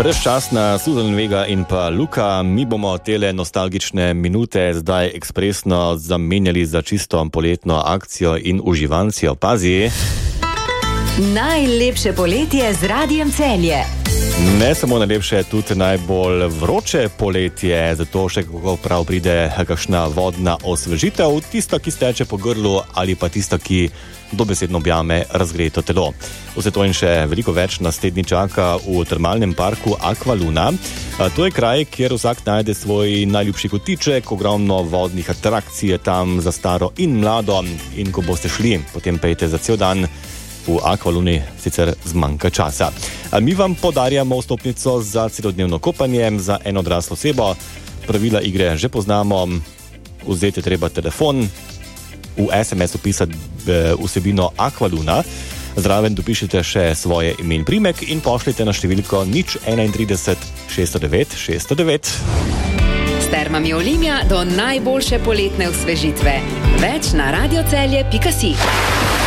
Brezčasna Susan Vega in pa Luka, mi bomo tele nostalgične minute zdaj ekspresno zamenjali za čisto poletno akcijo in uživancijo. Pazi! Najlepše poletje z Radiem Celje. Ne samo najlepše, tudi najbolj vroče poletje, zato še kako prav pride kakšna vodna osvežitev, tista, ki steče po grlu ali pa tista, ki dobesedno objame razgreto telo. Vse to in še veliko več nas te dni čaka v termalnem parku Aqualuna. To je kraj, kjer vsak najde svoj najljubši kotiček, ogromno vodnih atrakcij je tam za staro in mlado, in ko boste šli, potem pejte za cel dan. V Aqualuni sicer zmanjka časa. Mi vam podarjamo vstopnico za celodnevno kopanje za eno odraslo osebo. Pravila igre že poznamo. Vzeti treba telefon, v SMS upisati vsebino Aqualuna, zraven dopišite še svoje ime in priimek in pošljite na številko 031 609 609. S termami Olimia do najboljše poletne osvežitve. Več na radiocelje.si.